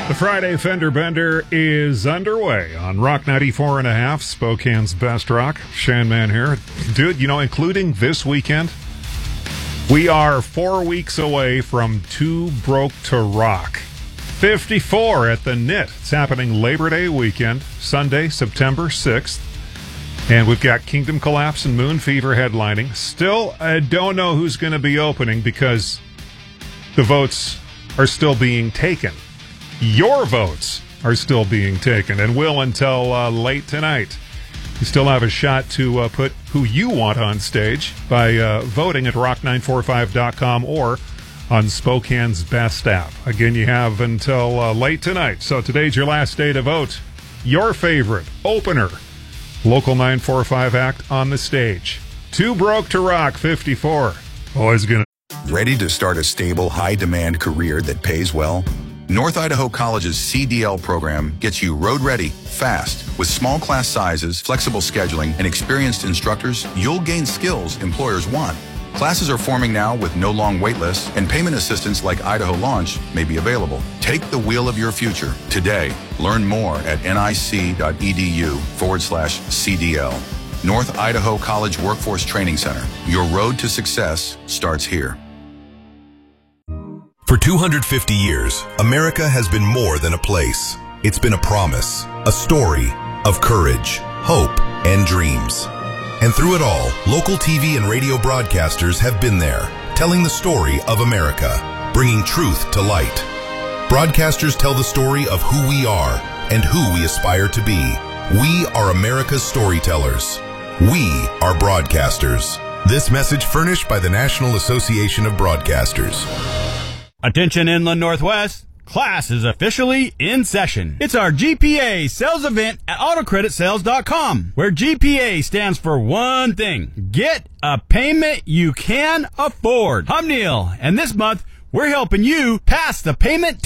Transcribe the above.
The Friday Fender Bender is underway on Rock 94.5, Spokane's best rock. Shane Man here. Dude, including this weekend, we are 4 weeks away from Too Broke to Rock 54 at the Knit. It's happening Labor Day weekend, Sunday, September 6th. And we've got Kingdom Collapse and Moon Fever headlining. Still, I don't know who's going to be opening because the votes are still being taken. Your votes are still being taken and will until late tonight. You still have a shot to put who you want on stage by voting at rock945.com or on Spokane's Best app. Again, you have until late tonight. So today's your last day to vote. Your favorite opener, Local 945 act on the stage. Too Broke to Rock 54. Always gonna. Ready to start a stable, high-demand career that pays well? North Idaho College's CDL program gets you road-ready, fast. With small class sizes, flexible scheduling, and experienced instructors, you'll gain skills employers want. Classes are forming now with no long wait lists, and payment assistance like Idaho Launch may be available. Take the wheel of your future today. Learn more at nic.edu/CDL. North Idaho College Workforce Training Center. Your road to success starts here. For 250 years, America has been more than a place. It's been a promise, a story of courage, hope, and dreams. And through it all, local TV and radio broadcasters have been there, telling the story of America, bringing truth to light. Broadcasters tell the story of who we are and who we aspire to be. We are America's storytellers. We are broadcasters. This message furnished by the National Association of Broadcasters. Attention Inland Northwest, class is officially in session. It's our GPA sales event at autocreditsales.com, where GPA stands for one thing: get a payment you can afford. I'm Neil, and this month we're helping you pass the payment